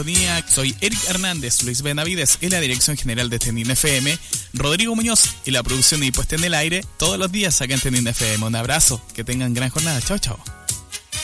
Soy Eric Hernández, Luis Benavides en la dirección general de Tenin FM, Rodrigo Muñoz y la producción y puesta en el aire todos los días acá en Tenin FM. Un abrazo, que tengan gran jornada. Chao, chao.